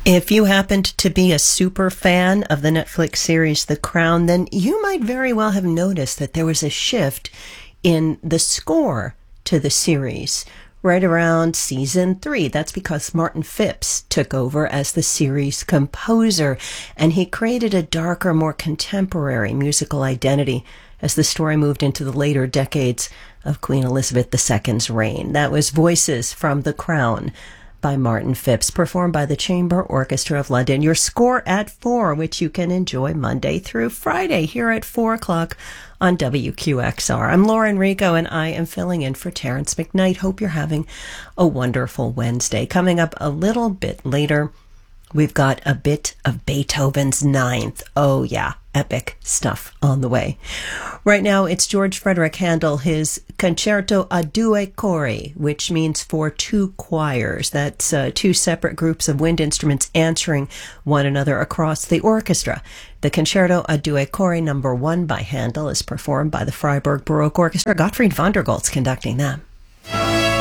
If you happened to be a super fan of the Netflix series The Crown, then you might very well have noticed that there was a shift in the score to the series right around season 3. That's because Martin Phipps took over as the series composer, and he created a darker, more contemporary musical identity as the story moved into the later decades of Queen Elizabeth II's reign. That was Voices from The Crown by Martin Phipps, performed by the Chamber Orchestra of London. Your score at 4, which you can enjoy Monday through Friday here at 4 o'clock on WQXR. I'm Lauren Rico, and I am filling in for Terrence McKnight. Hope you're having a wonderful Wednesday. Coming up a little bit later, we've got a bit of Beethoven's Ninth. Oh yeah, epic stuff on the way. Right now, it's George Frederick Handel, his Concerto a Due Cori, which means for two choirs. That's two separate groups of wind instruments answering one another across the orchestra. The Concerto a Due Cori No. 1 by Handel is performed by the Freiburg Baroque Orchestra. Gottfried von der Goltz conducting them.